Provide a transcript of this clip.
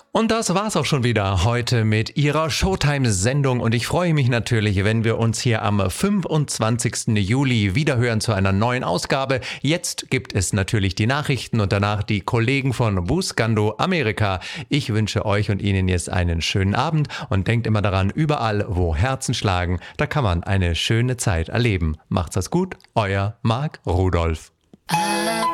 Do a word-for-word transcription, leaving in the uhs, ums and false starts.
Und das war's auch schon wieder heute mit Ihrer Showtime-Sendung und ich freue mich natürlich, wenn wir uns hier am fünfundzwanzigsten Juli wiederhören zu einer neuen Ausgabe. Jetzt gibt es natürlich die Nachrichten und danach die Kollegen von Buscando Amerika. Ich wünsche euch und Ihnen jetzt einen schönen Abend und denkt immer daran, überall wo Herzen schlagen, da kann man eine schöne Zeit erleben. Macht's das gut, euer Marc Rudolph.